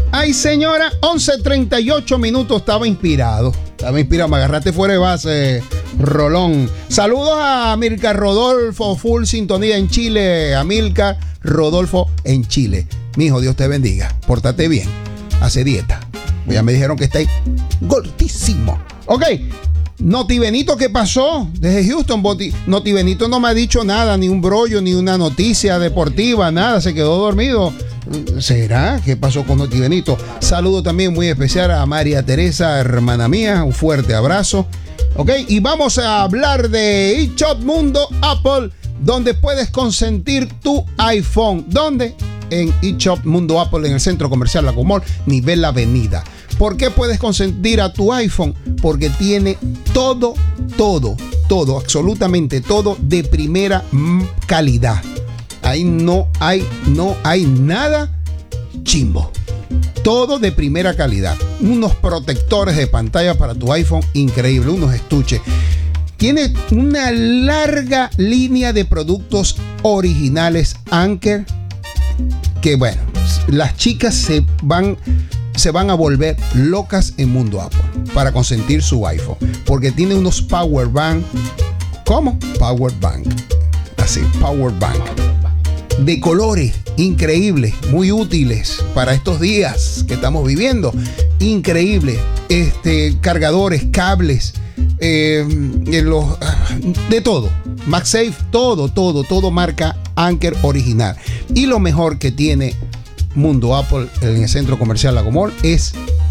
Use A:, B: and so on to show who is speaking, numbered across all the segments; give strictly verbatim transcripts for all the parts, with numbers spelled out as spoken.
A: Ay, señora, once treinta y ocho minutos. Estaba inspirado. Estaba inspirado. Me agarraste fuera de base, Rolón. Saludos a Amilcar Rodolfo, full sintonía en Chile. Amilcar Rodolfo en Chile. Mijo, Dios te bendiga. Pórtate bien. Hace dieta. Ya me dijeron que estáis gordísimo. Ok. Noti Benito, ¿qué pasó? Desde Houston, Noti Benito no me ha dicho nada, ni un brollo, ni una noticia deportiva, nada, se quedó dormido. ¿Será? ¿Qué pasó con Noti Benito? Saludo también muy especial a María Teresa, hermana mía, un fuerte abrazo. Ok, y vamos a hablar de eShop Mundo Apple, donde puedes consentir tu iPhone. ¿Dónde? En eShop Mundo Apple, en el Centro Comercial Lago Mall, nivel Avenida. ¿Por qué puedes consentir a tu iPhone? Porque tiene todo, todo, todo, absolutamente todo de primera calidad. Ahí no hay, no hay nada chimbo. Todo de primera calidad. Unos protectores de pantalla para tu iPhone increíble, unos estuches. Tiene una larga línea de productos originales Anker que, bueno, las chicas se van... se van a volver locas en Mundo Apple para consentir su iPhone, porque tiene unos power bank. ¿Cómo? Power bank. Así, power bank. De colores increíbles, muy útiles para estos días que estamos viviendo. Increíble. Este, cargadores, cables, eh, los, de todo. MagSafe, todo, todo, todo marca Anker original. Y lo mejor que tiene Mundo Apple en el Centro Comercial Lago Mall es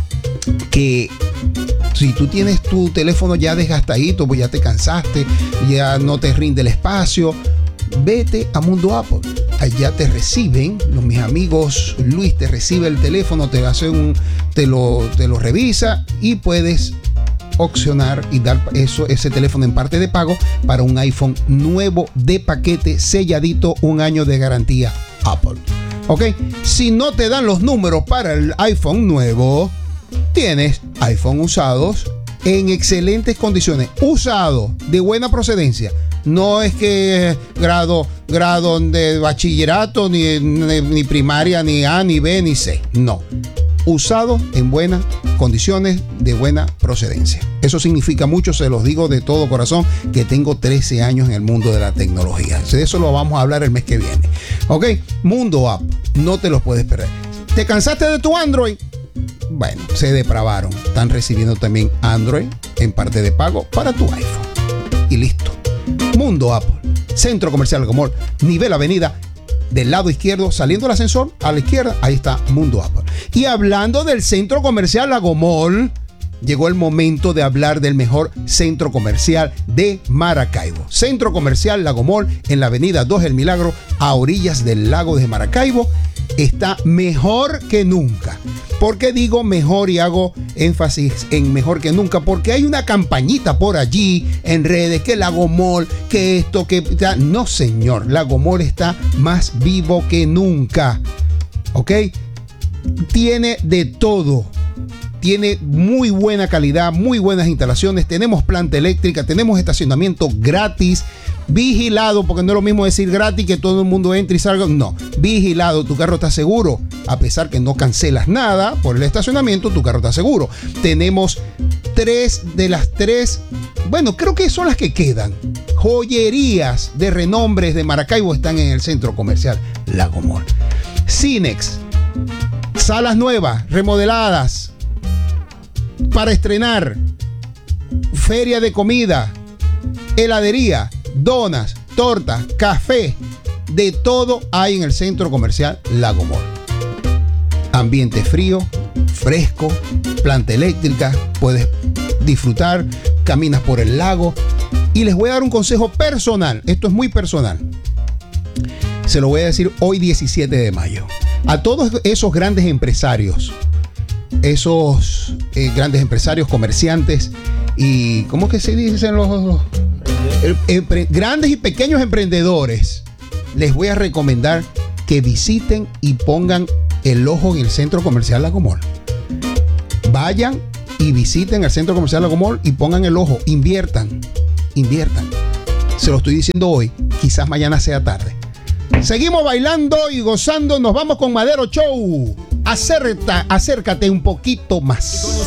A: que si tú tienes tu teléfono ya desgastadito, pues ya te cansaste, ya no te rinde el espacio, vete a Mundo Apple. Allá te reciben, los, mis amigos Luis te recibe el teléfono, te hace un, te lo, te lo revisa y puedes opcionar y dar eso, ese teléfono en parte de pago para un iPhone nuevo de paquete, selladito, un año de garantía Apple. Ok, si no te dan los números para el iPhone nuevo, tienes iPhone usados en excelentes condiciones. Usado, de buena procedencia. No es que grado, grado de bachillerato, ni, ni, ni primaria, ni A, ni B, ni C. No. Usado en buenas condiciones, de buena procedencia. Eso significa mucho, se los digo de todo corazón, que tengo trece años en el mundo de la tecnología. De eso lo vamos a hablar el mes que viene. Ok, Mundo App, no te los puedes perder. ¿Te cansaste de tu Android? Bueno, se depravaron. Están recibiendo también Android en parte de pago para tu iPhone. Y listo. Mundo Apple, Centro Comercial Lago Mall, nivel Avenida. Del lado izquierdo, saliendo el ascensor, a la izquierda, ahí está Mundo Apple. Y hablando del Centro Comercial Lago Mall, llegó el momento de hablar del mejor centro comercial de Maracaibo. Centro Comercial Lago Mall, en la avenida dos del Milagro, a orillas del lago de Maracaibo. Está mejor que nunca. ¿Por qué digo mejor y hago énfasis en mejor que nunca? Porque hay una campañita por allí en redes que Lago Mall, que esto, que... No, señor, Lago Mall está más vivo que nunca. ¿Ok? Tiene de todo. Tiene muy buena calidad, muy buenas instalaciones. Tenemos planta eléctrica, tenemos estacionamiento gratis, vigilado, porque no es lo mismo decir gratis que todo el mundo entre y salga. No, vigilado, tu carro está seguro. A pesar que no cancelas nada por el estacionamiento, tu carro está seguro. Tenemos tres de las tres, bueno, creo que son las que quedan. Joyerías de renombres de Maracaibo están en el Centro Comercial Lago Mall. Cinex, salas nuevas, remodeladas, para estrenar, feria de comida, heladería, donas, tortas, café, de todo hay en el Centro Comercial Lago Mall. Ambiente frío, fresco, planta eléctrica, puedes disfrutar, caminas por el lago. Y les voy a dar un consejo personal, esto es muy personal. Se lo voy a decir hoy diecisiete de mayo. A todos esos grandes empresarios, esos eh, grandes empresarios, comerciantes y ¿cómo que se dicen los, los eh, empre, grandes y pequeños emprendedores? Les voy a recomendar que visiten y pongan el ojo en el Centro Comercial Lago Mall. Vayan y visiten el Centro Comercial Lago Mall y pongan el ojo, inviertan, inviertan. Se lo estoy diciendo hoy, quizás mañana sea tarde. Seguimos bailando y gozando, nos vamos con Madero Show. acerta, acércate un poquito más.